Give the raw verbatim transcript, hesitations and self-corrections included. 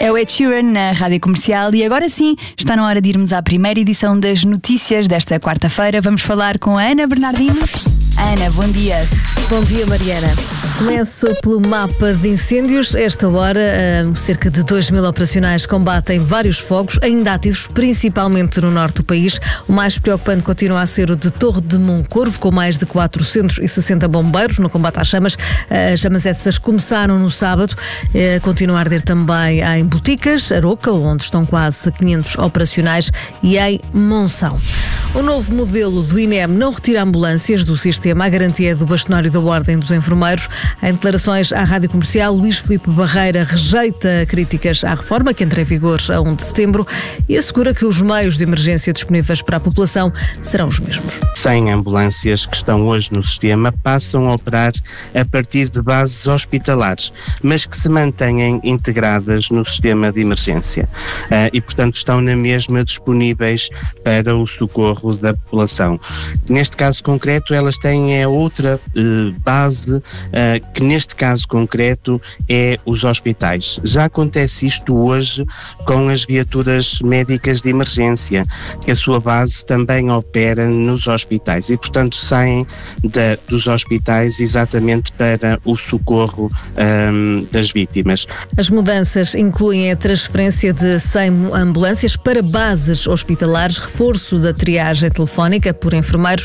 É o Ed Sheeran na Rádio Comercial e agora sim está na hora de irmos à primeira edição das notícias desta quarta-feira. Vamos falar com a Ana Bernardino. Ana, bom dia. Bom dia, Mariana. Começo pelo mapa de incêndios. Esta hora, cerca de dois mil operacionais combatem vários fogos, ainda ativos, principalmente no norte do país. O mais preocupante continua a ser o de Torre de Moncorvo, com mais de quatrocentos e sessenta bombeiros no combate às chamas. As chamas essas começaram no sábado. Continua a arder também em Boticas, Aroca, onde estão quase quinhentos operacionais, e em Monção. O novo modelo do I N E M não retira ambulâncias do sistema. A garantia é do bastonário da Ordem dos Enfermeiros. Em declarações à Rádio Comercial, Luís Filipe Barreira rejeita críticas à reforma, que entra em vigor a primeiro de setembro, e assegura que os meios de emergência disponíveis para a população serão os mesmos. cem ambulâncias que estão hoje no sistema passam a operar a partir de bases hospitalares, mas que se mantêm integradas no sistema de emergência uh, e, portanto, estão na mesma disponíveis para o socorro da população. Neste caso concreto, elas têm é outra uh, base, uh, que neste caso concreto é os hospitais. Já acontece isto hoje com as viaturas médicas de emergência, que a sua base também opera nos hospitais e, portanto, saem da, dos hospitais exatamente para o socorro um, das vítimas. As mudanças incluem a transferência de cem ambulâncias para bases hospitalares, reforço da triagem telefónica por enfermeiros